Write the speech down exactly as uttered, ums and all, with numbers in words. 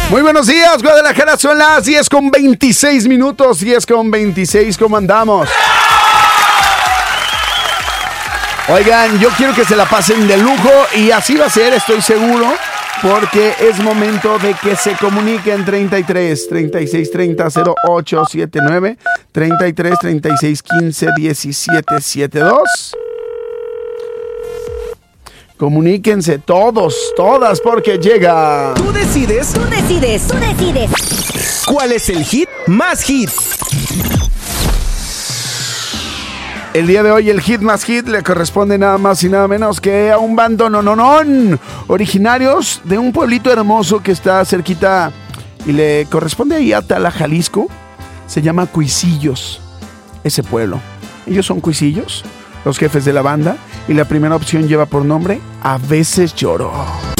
Muy buenos días, Guadalajara, son las diez con veintiséis minutos, diez con veintiséis, ¿cómo andamos? Oigan, yo quiero que se la pasen de lujo y así va a ser, estoy seguro, porque es momento de que se comuniquen treinta y tres, treinta y seis, treinta, cero ocho setenta y nueve, treinta y tres, treinta y seis, quince, diecisiete, setenta y dos. Comuníquense todos, todas, porque llega... Tú decides. Tú decides. Tú decides. ¿Cuál es el hit más hit? El día de hoy el hit más hit le corresponde nada más y nada menos que a un bando nononón, originarios de un pueblito hermoso que está cerquita y le corresponde ahí a Tala, Jalisco. Se llama Cuisillos, ese pueblo. Ellos son Cuisillos, los jefes de la banda, y la primera opción lleva por nombre A Veces Lloro.